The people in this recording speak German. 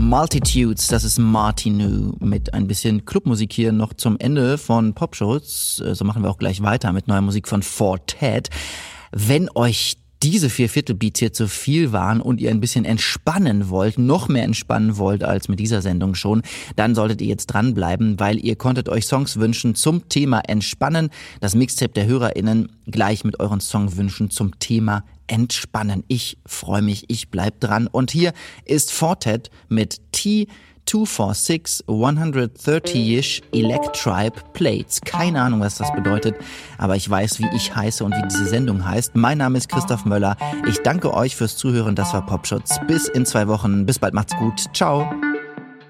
Multitudes, das ist Martinu mit ein bisschen Clubmusik hier noch zum Ende von Popschutz. So machen wir auch gleich weiter mit neuer Musik von Fortet. Wenn euch diese 4/4-Beats hier zu viel waren und ihr ein bisschen entspannen wollt, noch mehr entspannen wollt als mit dieser Sendung schon, dann solltet ihr jetzt dranbleiben, weil ihr konntet euch Songs wünschen zum Thema Entspannen. Das Mixtape der HörerInnen gleich mit euren Songwünschen zum Thema Entspannen. Ich freue mich, ich bleib dran. Und hier ist Fortet mit T246 130-ish Electribe Plates. Keine Ahnung, was das bedeutet, aber ich weiß, wie ich heiße und wie diese Sendung heißt. Mein Name ist Christoph Möller. Ich danke euch fürs Zuhören. Das war Popschutz. Bis in 2 Wochen. Bis bald. Macht's gut. Ciao.